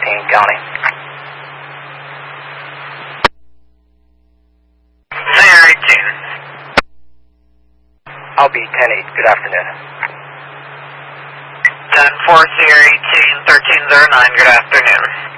King County. Sierra 18. I'll be 10-8. Good afternoon. 10-4 Sierra 18, 1309, good afternoon.